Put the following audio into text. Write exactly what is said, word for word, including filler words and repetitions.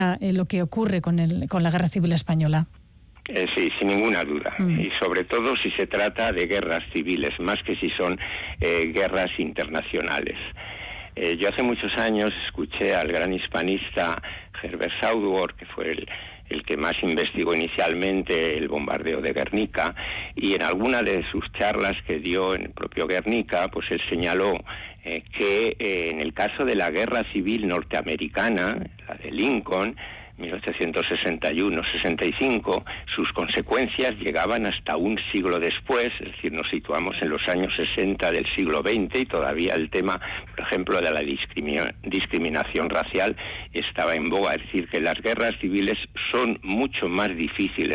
eh, lo que ocurre con, el, con la Guerra Civil Española. Eh, sí, sin ninguna duda. Mm. Y sobre todo si se trata de guerras civiles, más que si son eh, guerras internacionales. Eh, yo hace muchos años escuché al gran hispanista Herbert Saugward, que fue el, el que más investigó inicialmente el bombardeo de Guernica, y en alguna de sus charlas que dio en el propio Guernica, pues él señaló eh, que eh, en el caso de la guerra civil norteamericana, la de Lincoln, mil ochocientos sesenta y uno sesenta y cinco, sus consecuencias llegaban hasta un siglo después, es decir, nos situamos en los años sesenta del siglo veinte y todavía el tema, por ejemplo, de la discrimi- discriminación racial estaba en boga, es decir, que las guerras civiles son mucho más difíciles